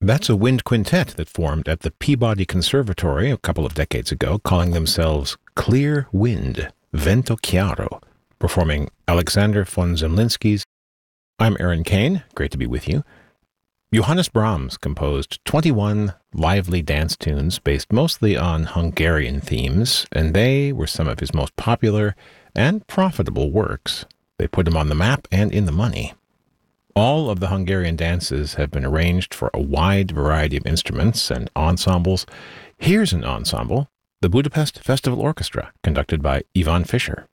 That's a wind quintet that formed at the Peabody Conservatory a couple of decades ago, calling themselves Clear Wind, Vento Chiaro, performing Alexander von Zemlinsky's I'm Aaron Kane, great to be with you. Johannes Brahms composed 21 lively dance tunes based mostly on Hungarian themes, and they were some of his most popular and profitable works. They put him on the map and in the money. All of the Hungarian dances have been arranged for a wide variety of instruments and ensembles. Here's an ensemble, the Budapest Festival Orchestra, conducted by Ivan Fischer.